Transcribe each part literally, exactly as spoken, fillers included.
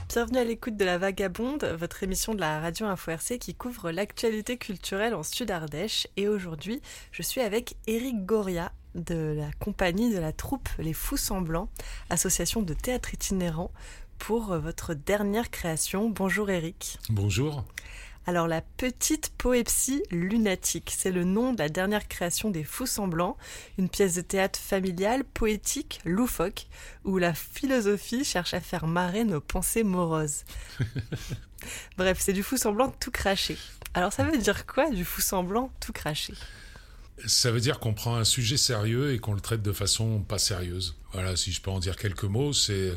Bienvenue à l'écoute de La Vagabonde, votre émission de la radio Info R C qui couvre l'actualité culturelle en Sud-Ardèche. Et aujourd'hui, je suis avec Éric Goria de la compagnie de la troupe Les Fous Semblants, association de théâtre itinérant, pour votre dernière création. Bonjour Éric. Bonjour. Alors, La Petite Poépsie Lunatique, c'est le nom de la dernière création des Fous Semblants, une pièce de théâtre familiale, poétique, loufoque, où la philosophie cherche à faire marrer nos pensées moroses. Bref, c'est du fou semblant tout craché. Alors, ça veut dire quoi, du fou semblant tout craché ? Ça veut dire qu'on prend un sujet sérieux et qu'on le traite de façon pas sérieuse. Voilà, si je peux en dire quelques mots, c'est...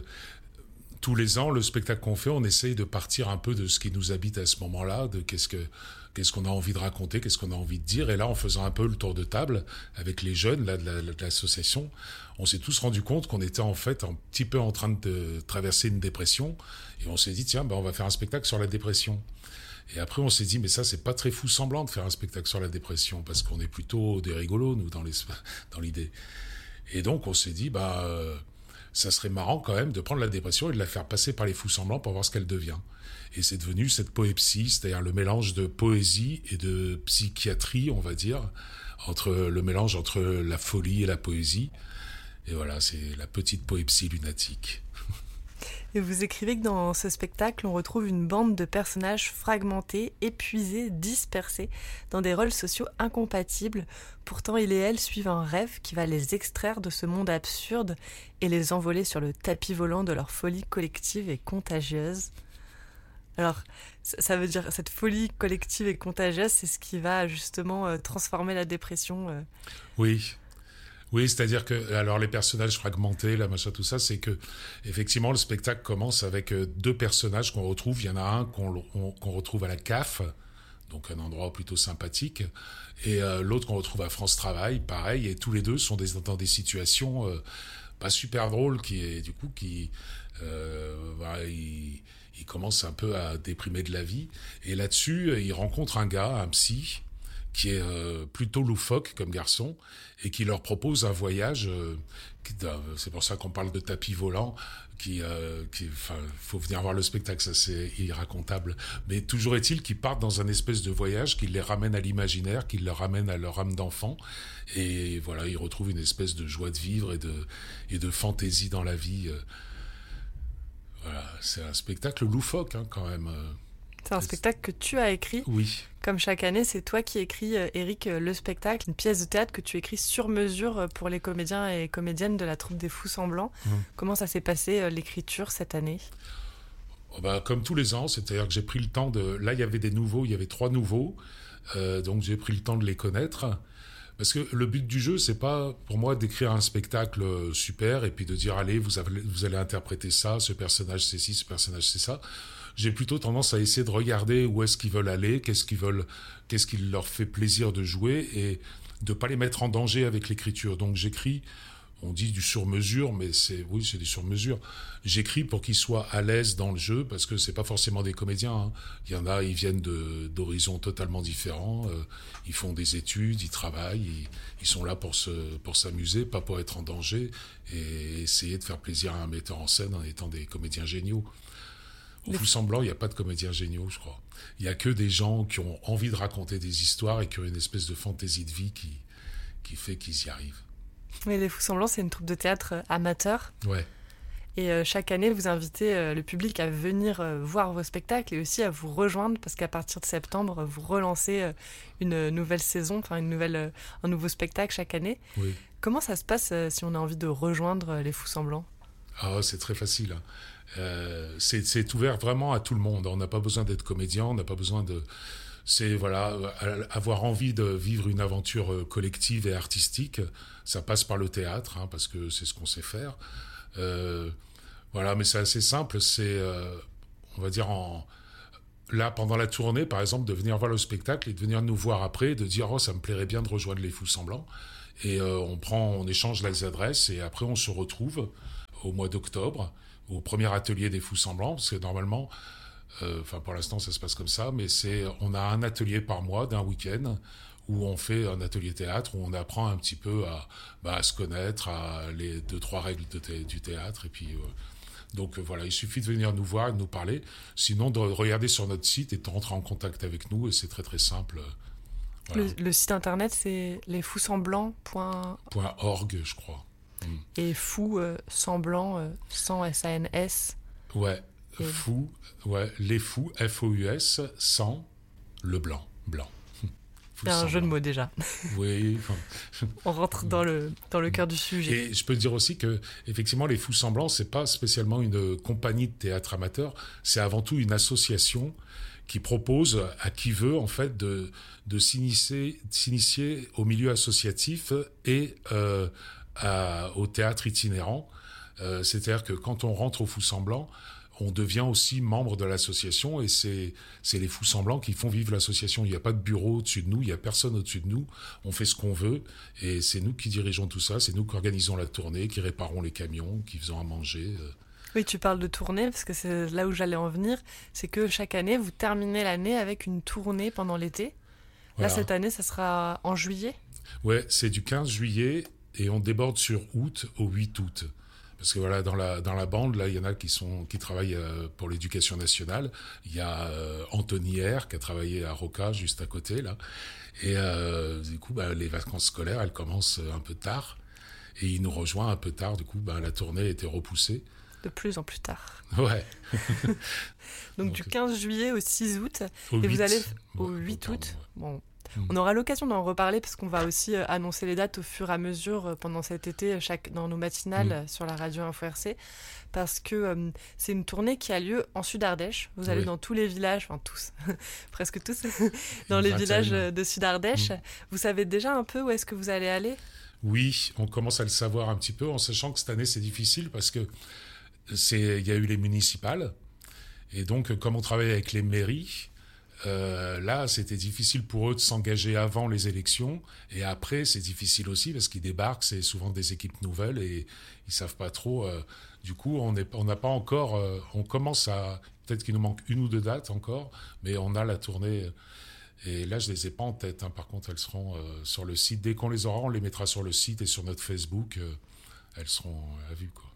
Tous les ans, le spectacle qu'on fait, on essaye de partir un peu de ce qui nous habite à ce moment-là, de qu'est-ce que qu'est-ce qu'on a envie de raconter, qu'est-ce qu'on a envie de dire. Et là, en faisant un peu le tour de table avec les jeunes là, de, la, de l'association, on s'est tous rendu compte qu'on était en fait un petit peu en train de traverser une dépression. Et on s'est dit, tiens, ben, on va faire un spectacle sur la dépression. Et après, on s'est dit, mais ça, c'est pas très fou semblant de faire un spectacle sur la dépression, parce qu'on est plutôt des rigolos, nous, dans, les, dans l'idée. Et donc, on s'est dit, bah... Euh, ça serait marrant quand même de prendre la dépression et de la faire passer par les fous semblants pour voir ce qu'elle devient. Et c'est devenu cette poépsie, c'est-à-dire le mélange de poésie et de psychiatrie, on va dire, entre le mélange entre la folie et la poésie. Et voilà, c'est la petite poépsie lunatique. Et vous écrivez que dans ce spectacle, on retrouve une bande de personnages fragmentés, épuisés, dispersés, dans des rôles sociaux incompatibles. Pourtant, il et elle suivent un rêve qui va les extraire de ce monde absurde et les envoler sur le tapis volant de leur folie collective et contagieuse. Alors, ça veut dire, cette folie collective et contagieuse, c'est ce qui va justement euh, transformer la dépression euh... Oui. Oui, c'est-à-dire que alors les personnages fragmentés, là, machin, tout ça, c'est que effectivement le spectacle commence avec deux personnages qu'on retrouve. Il y en a un qu'on, on, qu'on retrouve à la C A F, donc un endroit plutôt sympathique, et euh, l'autre qu'on retrouve à France Travail, pareil. Et tous les deux sont des, dans des situations euh, pas super drôles, qui est du coup qui euh, voilà, ils, ils commencent un peu à déprimer de la vie. Et là-dessus, ils rencontrent un gars, un psy, qui est euh, plutôt loufoque comme garçon, et qui leur propose un voyage, euh, qui, euh, c'est pour ça qu'on parle de tapis volant, qui, euh, qui, enfin, faut venir voir le spectacle, ça c'est irracontable, mais toujours est-il qu'ils partent dans un espèce de voyage qui les ramène à l'imaginaire, qui les ramène à leur âme d'enfant, et voilà, ils retrouvent une espèce de joie de vivre et de, et de fantaisie dans la vie. Euh, voilà, c'est un spectacle loufoque, hein, quand même. Euh, C'est un spectacle que tu as écrit. Oui. Comme chaque année, c'est toi qui écris, euh, Éric, euh, le spectacle, une pièce de théâtre que tu écris sur mesure pour les comédiens et comédiennes de la troupe des Fous Semblants. Mmh. Comment ça s'est passé, euh, l'écriture, cette année ? Oh bah, comme tous les ans, c'est-à-dire que j'ai pris le temps de... Là, il y avait des nouveaux, il y avait trois nouveaux, euh, donc j'ai pris le temps de les connaître. Parce que le but du jeu, c'est pas pour moi d'écrire un spectacle super et puis de dire, allez, vous, avez, vous allez interpréter ça, ce personnage c'est ci, ce personnage c'est ça. J'ai plutôt tendance à essayer de regarder où est-ce qu'ils veulent aller, qu'est-ce qu'ils veulent, qu'est-ce qui leur fait plaisir de jouer et de pas les mettre en danger avec l'écriture. Donc j'écris, on dit du sur-mesure, mais c'est, oui, c'est du sur-mesure. J'écris pour qu'ils soient à l'aise dans le jeu, parce que c'est pas forcément des comédiens, hein. Il y en a, ils viennent de, d'horizons totalement différents, euh, ils font des études, ils travaillent, ils, ils sont là pour se, pour s'amuser, pas pour être en danger et essayer de faire plaisir à un metteur en scène en étant des comédiens géniaux. Au Fous Semblants, il n'y a pas de comédiens géniaux, je crois. Il n'y a que des gens qui ont envie de raconter des histoires et qui ont une espèce de fantaisie de vie qui, qui fait qu'ils y arrivent. Mais les Fous Semblants, c'est une troupe de théâtre amateur. Ouais. Et euh, chaque année, vous invitez euh, le public à venir euh, voir vos spectacles et aussi à vous rejoindre, parce qu'à partir de septembre, vous relancez euh, une nouvelle saison, enfin une nouvelle, euh, un nouveau spectacle chaque année. Oui. Comment ça se passe euh, si on a envie de rejoindre euh, les Fous Semblants ? Ah, c'est très facile, hein. Euh, c'est, c'est ouvert vraiment à tout le monde. On n'a pas besoin d'être comédien, on n'a pas besoin de... C'est, voilà, avoir envie de vivre une aventure collective et artistique, ça passe par le théâtre, hein, parce que c'est ce qu'on sait faire. Euh, voilà, mais c'est assez simple, c'est, euh, on va dire, en... là, pendant la tournée, par exemple, de venir voir le spectacle et de venir nous voir après, de dire « Oh, ça me plairait bien de rejoindre les Fous Semblants ». Et euh, on prend, on échange les adresses et après on se retrouve au mois d'octobre, au premier atelier des Fous Semblants, parce que normalement, enfin euh, pour l'instant ça se passe comme ça, mais c'est, on a un atelier par mois d'un week-end où on fait un atelier théâtre, où on apprend un petit peu à, bah, à se connaître, à les deux trois règles de thé, du théâtre, et puis euh, Donc euh, voilà, il suffit de venir nous voir et de nous parler. Sinon, de regarder sur notre site et de rentrer en contact avec nous. Et c'est très très simple. euh, Voilà. Le, le site internet, c'est lesfousemblants. Point .org, je crois. Mm. Et fou, euh, semblant, euh, sans S A N S. Ouais, Et- fou, ouais, les fous, F O U S, sans le blanc, blanc. Fous C'est un sans jeu de blanc. mots déjà. Oui. enfin, On rentre dans le, dans le cœur du sujet. Et je peux dire aussi que, effectivement, les Fous Semblants, c'est pas spécialement une compagnie de théâtre amateur, c'est avant tout une association qui propose à qui veut, en fait, de, de s'initier, s'initier au milieu associatif et euh, à- au théâtre itinérant. Euh, c'est-à-dire que quand on rentre aux Fous Semblants, on devient aussi membre de l'association et c'est, c'est les Fous Semblants qui font vivre l'association. Il n'y a pas de bureau au-dessus de nous, il n'y a personne au-dessus de nous. On fait ce qu'on veut et c'est nous qui dirigeons tout ça, c'est nous qui organisons la tournée, qui réparons les camions, qui faisons à manger. euh. Oui, tu parles de tournée, parce que c'est là où j'allais en venir. C'est que chaque année, vous terminez l'année avec une tournée pendant l'été. Voilà. Là, cette année, ça sera en juillet. Ouais, c'est du quinze juillet et on déborde sur août au huit août. Parce que voilà, dans la, dans la bande, là, il y en a qui, sont, qui travaillent euh, pour l'éducation nationale. Il y a euh, Anthony R, qui a travaillé à Roca, juste à côté, là. Et euh, du coup, bah, les vacances scolaires, elles commencent un peu tard. Et il nous rejoint un peu tard, du coup, bah, la tournée a été repoussée. De plus en plus tard. Ouais. Donc, Donc, du quinze juillet au six août. Au Et huit, vous allez au ouais, huit pardon, août. ouais. Bon, Mm. on aura l'occasion d'en reparler parce qu'on va aussi euh, annoncer les dates au fur et à mesure euh, pendant cet été euh, chaque, dans nos matinales Mm. euh, sur la radio Info R C. Parce que euh, c'est une tournée qui a lieu en Sud-Ardèche. Vous allez Oui. dans tous les villages, enfin tous, presque tous, dans Une les vingtaine. villages euh, de Sud-Ardèche. Mm. Vous savez déjà un peu où est-ce que vous allez aller? Oui, on commence à le savoir un petit peu, en sachant que cette année, c'est difficile parce que c'est, il y a eu les municipales. Et donc, comme on travaille avec les mairies, euh, là, c'était difficile pour eux de s'engager avant les élections. Et après, c'est difficile aussi parce qu'ils débarquent, c'est souvent des équipes nouvelles et ils savent pas trop. euh, du coup, on n'est- on n'a pas encore. euh, on commence à. Peut-être qu'il nous manque une ou deux dates encore, mais on a la tournée. Et là, je les ai pas en tête. Hein. Par contre, elles seront euh, sur le site. Dès qu'on les aura, on les mettra sur le site et sur notre Facebook. euh, elles seront à vue, quoi.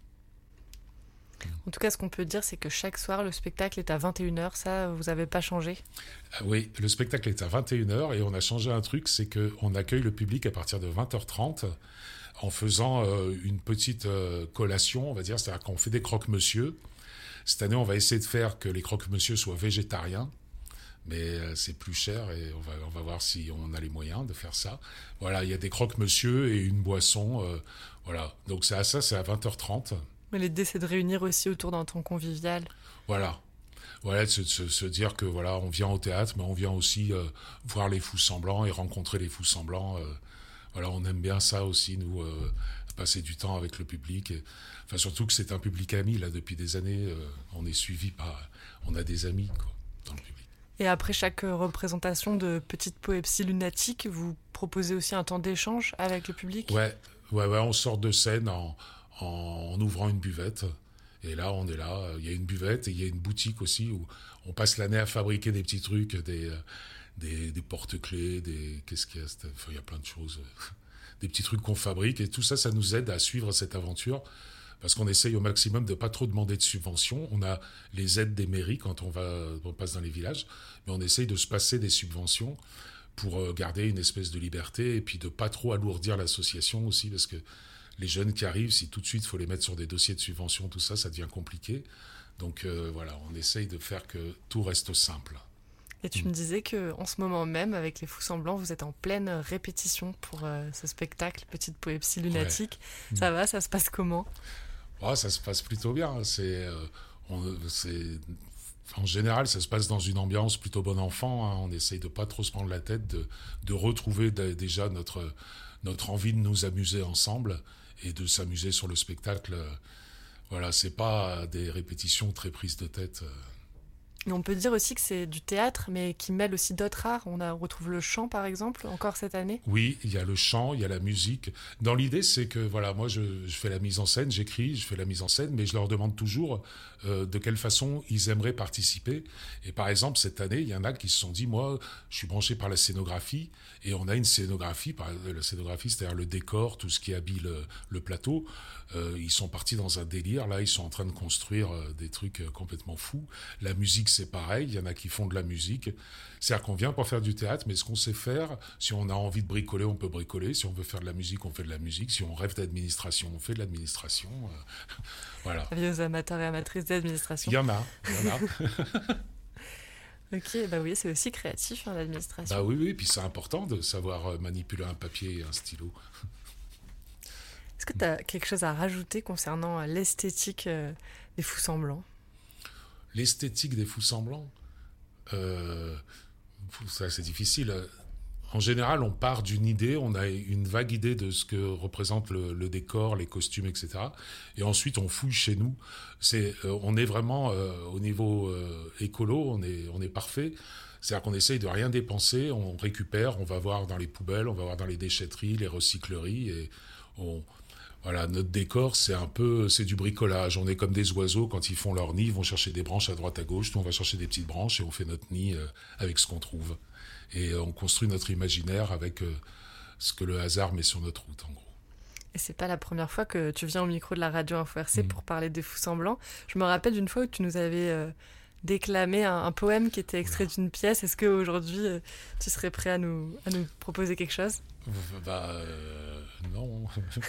En tout cas, ce qu'on peut dire, c'est que chaque soir, le spectacle est à vingt et une heures. Ça, vous n'avez pas changé? Ah oui, le spectacle est à vingt et une heures et on a changé un truc, c'est qu'on accueille le public à partir de vingt heures trente en faisant euh, une petite euh, collation, on va dire, c'est-à-dire qu'on fait des croque-monsieur. Cette année, on va essayer de faire que les croque-monsieur soient végétariens, mais euh, c'est plus cher et on va, on va voir si on a les moyens de faire ça. Voilà, il y a des croque-monsieur et une boisson, euh, voilà. Donc c'est à ça, c'est à vingt heures trente. Mais l'idée, c'est de réunir aussi autour d'un temps convivial. Voilà. Voilà, de se, se, se dire que voilà, on vient au théâtre, mais on vient aussi euh, voir les Fous Semblants et rencontrer les Fous Semblants. euh, voilà, on aime bien ça aussi, nous, euh, passer du temps avec le public. Et, enfin, surtout que c'est un public ami, là, depuis des années. euh, on est suivi par... On a des amis, quoi, dans le public. Et après chaque euh, représentation de Petite Poépsie lunatique, vous proposez aussi un temps d'échange avec le public? Ouais, ouais, ouais, on sort de scène en, en, en ouvrant une buvette. Et là, on est là. Il y a une buvette et il y a une boutique aussi où on passe l'année à fabriquer des petits trucs, des, euh, des, des porte-clés, des... Qu'est-ce qu'il y a? Enfin, il y a plein de choses. Des petits trucs qu'on fabrique. Et tout ça, ça nous aide à suivre cette aventure. Parce qu'on essaye au maximum de ne pas trop demander de subventions. On a les aides des mairies quand on, va, on passe dans les villages. Mais on essaye de se passer des subventions pour garder une espèce de liberté et puis de ne pas trop alourdir l'association aussi. Parce que les jeunes qui arrivent, si tout de suite il faut les mettre sur des dossiers de subvention, tout ça, ça devient compliqué. Donc euh, voilà, on essaye de faire que tout reste simple. Et tu mmh. me disais qu'en ce moment même, avec les Fous Semblants, vous êtes en pleine répétition pour euh, ce spectacle, Petite Poépsie lunatique. Ouais. Ça mmh. va, ça se passe comment? Oh, ça se passe plutôt bien. C'est, euh, on, c'est, en général, ça se passe dans une ambiance plutôt bon enfant. Hein. On essaye de pas trop se prendre la tête, de, de retrouver de, déjà notre, notre envie de nous amuser ensemble et de s'amuser sur le spectacle. Voilà, c'est pas des répétitions très prises de tête. Et on peut dire aussi que c'est du théâtre, mais qui mêle aussi d'autres arts. On, a, on retrouve le chant, par exemple, encore cette année. Oui, il y a le chant, il y a la musique. Dans l'idée, c'est que voilà, moi, je, je fais la mise en scène, j'écris, je fais la mise en scène, mais je leur demande toujours euh, de quelle façon ils aimeraient participer. Et par exemple, cette année, il y en a qui se sont dit, moi, je suis branché par la scénographie, et on a une scénographie, par, la scénographie, c'est-à-dire le décor, tout ce qui habille le, le plateau. Euh, ils sont partis dans un délire, là, ils sont en train de construire euh, des trucs euh, complètement fous. La musique, c'est pareil, il y en a qui font de la musique. C'est-à-dire qu'on vient pour faire du théâtre, mais ce qu'on sait faire, si on a envie de bricoler, on peut bricoler. Si on veut faire de la musique, on fait de la musique. Si on rêve d'administration, on fait de l'administration. Euh, voilà. Avis aux amateurs et amatrices d'administration. Il y en a, il y en a. Ok, bah oui, c'est aussi créatif, hein, l'administration. Bah oui, oui, puis c'est important de savoir manipuler un papier et un stylo. Est-ce que tu as quelque chose à rajouter concernant l'esthétique euh, des fous semblants ? L'esthétique des fous semblants, euh, ça c'est difficile. En général, on part d'une idée, on a une vague idée de ce que représente le, le décor, les costumes, et cetera. Et ensuite, on fouille chez nous. C'est, euh, on est vraiment euh, au niveau euh, écolo, on est, on est parfait. C'est-à-dire qu'on essaye de rien dépenser, on récupère, on va voir dans les poubelles, on va voir dans les déchetteries, les recycleries, et on... Voilà, notre décor, c'est un peu, c'est du bricolage. On est comme des oiseaux, quand ils font leur nid, ils vont chercher des branches à droite, à gauche. Nous, on va chercher des petites branches et on fait notre nid euh, avec ce qu'on trouve. Et euh, on construit notre imaginaire avec euh, ce que le hasard met sur notre route, en gros. Et c'est pas la première fois que tu viens au micro de la radio Info R C mmh. pour parler des fous semblants. Je me rappelle d'une fois où tu nous avais euh, déclamé un, un poème qui était extrait voilà. d'une pièce. Est-ce qu'aujourd'hui, euh, tu serais prêt à nous, à nous proposer quelque chose ? Bah, euh, non.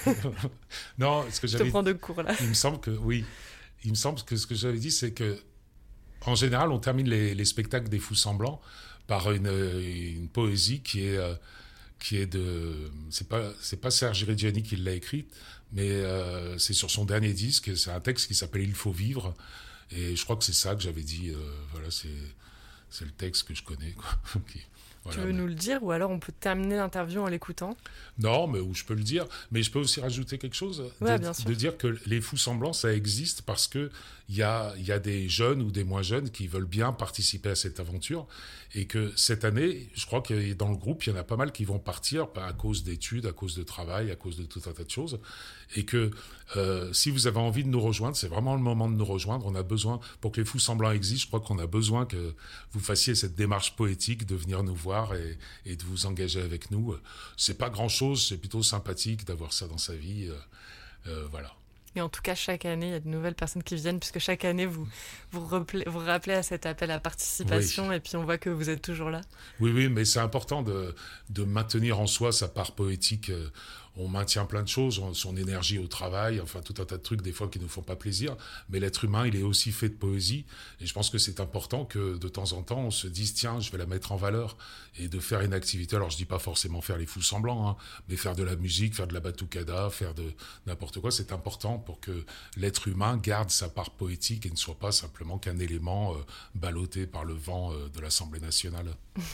non, ce que je j'avais... te prends de court, là. Il me semble que, oui. Il me semble que ce que j'avais dit, c'est que, en général, on termine les, les spectacles des fous semblants par une, une poésie qui est, euh, qui est de... C'est pas, c'est pas Serge Reggiani qui l'a écrite, mais euh, c'est sur son dernier disque. C'est un texte qui s'appelle « Il faut vivre ». Et je crois que c'est ça que j'avais dit. Euh, voilà, c'est, c'est le texte que je connais, quoi. Okay. Voilà, tu veux mais... nous le dire ou alors on peut terminer l'interview en l'écoutant ? Non, mais où je peux le dire. Mais je peux aussi rajouter quelque chose. Ouais, de, bien sûr. de dire que les fous semblants, ça existe parce qu'il y a, y a des jeunes ou des moins jeunes qui veulent bien participer à cette aventure. Et que cette année, je crois que dans le groupe, il y en a pas mal qui vont partir à cause d'études, à cause de travail, à cause de tout un tas de choses. Et que euh, si vous avez envie de nous rejoindre, c'est vraiment le moment de nous rejoindre. On a besoin, pour que les fous semblants existent, je crois qu'on a besoin que vous fassiez cette démarche poétique de venir nous voir et, et de vous engager avec nous. C'est pas grand-chose, c'est plutôt sympathique d'avoir ça dans sa vie. Euh, euh, voilà. Et en tout cas, chaque année, il y a de nouvelles personnes qui viennent, puisque chaque année, vous vous, rappelez, vous rappelez à cet appel à participation, oui. Et puis on voit que vous êtes toujours là. Oui, oui, mais c'est important de, de maintenir en soi sa part poétique. On maintient plein de choses, son énergie au travail, enfin tout un tas de trucs des fois qui ne nous font pas plaisir. Mais l'être humain, il est aussi fait de poésie. Et je pense que c'est important que de temps en temps, on se dise, tiens, je vais la mettre en valeur. Et de faire une activité, alors je dis pas forcément faire les fous semblants, hein, mais faire de la musique, faire de la batucada, faire de n'importe quoi, c'est important pour que l'être humain garde sa part poétique et ne soit pas simplement qu'un élément euh, ballotté par le vent euh, de l'Assemblée nationale.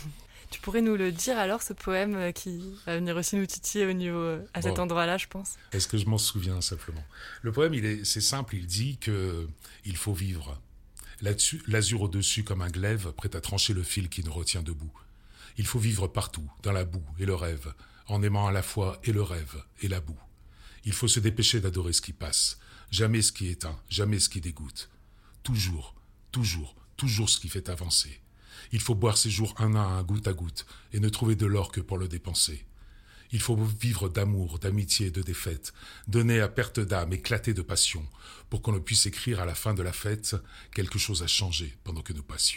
Tu pourrais nous le dire alors, ce poème qui va venir aussi nous titiller au niveau, à cet bon. endroit-là, je pense. Est-ce que je m'en souviens simplement ? Le poème, il est, c'est simple, il dit qu'il faut vivre. Là-dessus, l'azur au-dessus comme un glaive, prêt à trancher le fil qui nous retient debout. Il faut vivre partout, dans la boue et le rêve, en aimant à la fois et le rêve et la boue. Il faut se dépêcher d'adorer ce qui passe, jamais ce qui éteint, jamais ce qui dégoûte. Toujours, toujours, toujours ce qui fait avancer. Il faut boire ses jours un à un, goutte à goutte, et ne trouver de l'or que pour le dépenser. Il faut vivre d'amour, d'amitié et de défaite, donner à perte d'âme, éclater de passion, pour qu'on ne puisse écrire à la fin de la fête « Quelque chose a changé pendant que nous passions ».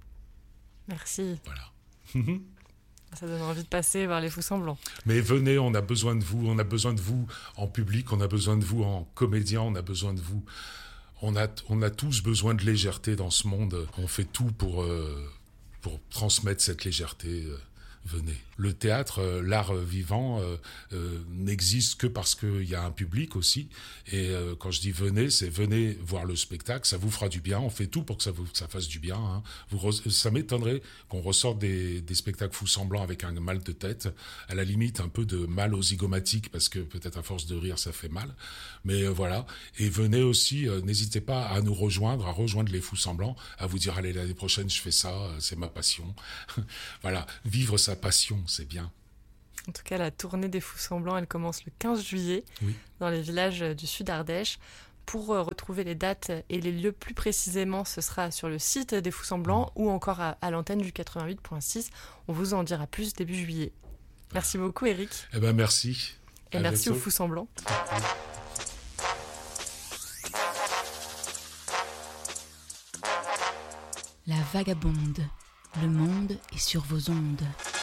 Merci. Voilà. Ça donne envie de passer voir les fous semblants. Mais venez, on a besoin de vous, on a besoin de vous en public, on a besoin de vous en comédien, on a besoin de vous. On a, on a tous besoin de légèreté dans ce monde. On fait tout pour... Euh, pour transmettre cette légèreté. venez. Le théâtre, euh, l'art vivant, euh, euh, n'existe que parce qu'il y a un public aussi. Et euh, quand je dis venez, c'est venez voir le spectacle, ça vous fera du bien. On fait tout pour que ça vous ça fasse du bien. Hein. Vous re- ça m'étonnerait qu'on ressorte des, des spectacles fous semblants avec un mal de tête, à la limite un peu de mal aux zygomatiques, parce que peut-être à force de rire, ça fait mal. Mais euh, voilà. Et venez aussi, euh, n'hésitez pas à nous rejoindre, à rejoindre les fous semblants, à vous dire allez, l'année prochaine je fais ça, euh, c'est ma passion. Voilà, vivre sa passion, c'est bien. En tout cas, la tournée des Fous Semblants, elle commence le quinze juillet Oui. dans les villages du Sud Ardèche. Pour euh, retrouver les dates et les lieux plus précisément, ce sera sur le site des Fous Semblants mmh. ou encore à, à l'antenne du quatre-vingt-huit virgule six. On vous en dira plus début juillet. Merci beaucoup, Eric. Eh ben merci. Et à merci bientôt. aux Fous Semblants. La Vagabonde, le monde est sur vos ondes.